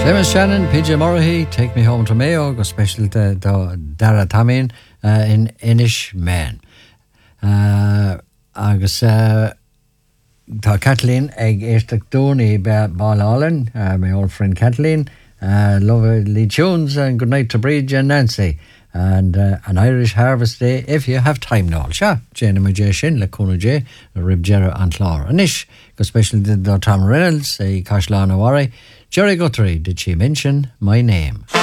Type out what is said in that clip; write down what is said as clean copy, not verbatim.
Seamus Shannon, PJ Murray, Take Me Home to Mayo, go special to Dara Tamin in Inish Man. Agus tá Kathleen ag éisteach dúnaí Ball Allen, my old friend Kathleen, lovely tunes and good night to Bridge and Nancy. And an Irish Harvest Day if you have time now. Sure, Jane my J Shin, Lacuna J, Rib Jera and Clara. Anish, go special to Tom Reynolds, Cashlana Warry. Jerry Guthrie, did she mention my name?